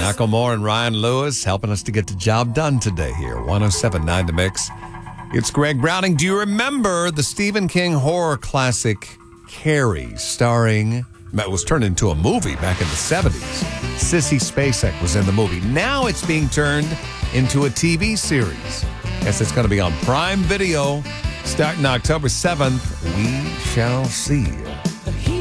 Macklemore and Ryan Lewis helping us to get the job done today here. 107.9 The Mix. It's Greg Browning. Do you remember the Stephen King horror classic Carrie, starring, that was turned into a movie back in the 70s. Sissy Spacek was in the movie. Now it's being turned into a TV series. Guess it's going to be on Prime Video starting October 7th. We shall see.